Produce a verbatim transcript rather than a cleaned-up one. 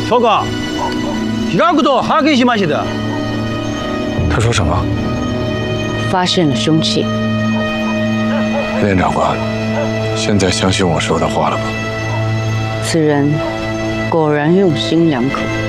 소가 이라고도 하겠지마시다。 他说什么？ 发现了凶器。 连长官，现在相信我说的话了吧？ 此人果然用心良苦。